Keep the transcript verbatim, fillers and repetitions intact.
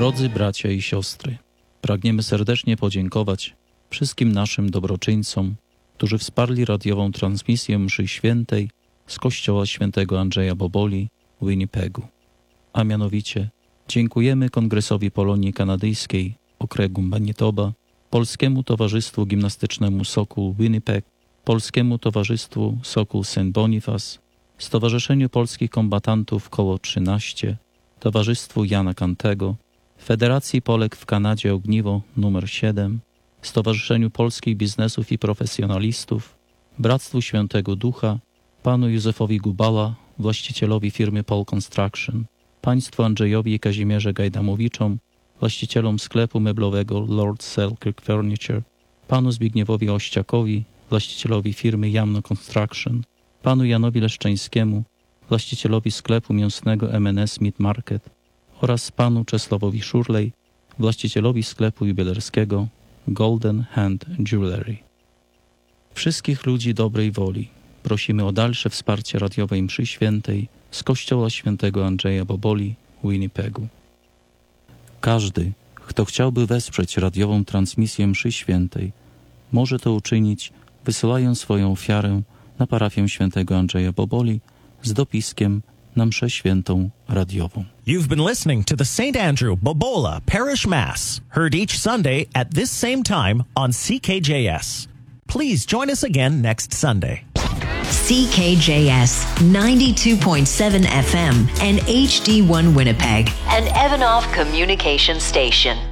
Drodzy bracia i siostry, pragniemy serdecznie podziękować wszystkim naszym dobroczyńcom, którzy wsparli radiową transmisję mszy świętej z kościoła świętego Andrzeja Boboli w Winnipegu. A mianowicie dziękujemy Kongresowi Polonii Kanadyjskiej okręgu Manitoba, Polskiemu Towarzystwu Gimnastycznemu Sokół Winnipeg, Polskiemu Towarzystwu Sokół Saint Boniface, Stowarzyszeniu Polskich Kombatantów Koło trzynaście, Towarzystwu Jana Kantego, Federacji Polek w Kanadzie Ogniwo numer siedem, Stowarzyszeniu Polskich Biznesów i Profesjonalistów, Bractwu Świętego Ducha, panu Józefowi Gubala, właścicielowi firmy Pol Construction, państwu Andrzejowi i Kazimierze Gajdamowiczom, właścicielom sklepu meblowego Lord Selkirk Furniture, panu Zbigniewowi Ościakowi, właścicielowi firmy Jamno Construction, panu Janowi Leszczeńskiemu, właścicielowi sklepu mięsnego M and S Meat Market oraz panu Czesławowi Szurlej, właścicielowi sklepu jubilerskiego Golden Hand Jewelry. Wszystkich ludzi dobrej woli prosimy o dalsze wsparcie radiowej mszy świętej z kościoła świętego Andrzeja Boboli w Winnipegu. Każdy, kto chciałby wesprzeć radiową transmisję mszy świętej, może to uczynić, wysyłając swoją ofiarę na parafię świętego Andrzeja Boboli z dopiskiem na mszę świętą radiową. You've been listening to the Saint Andrew Bobola Parish Mass, heard each Sunday at this same time on C K J S. Please join us again next Sunday. C K J S ninety-two point seven F M and H D one Winnipeg, an Evanoff communication station.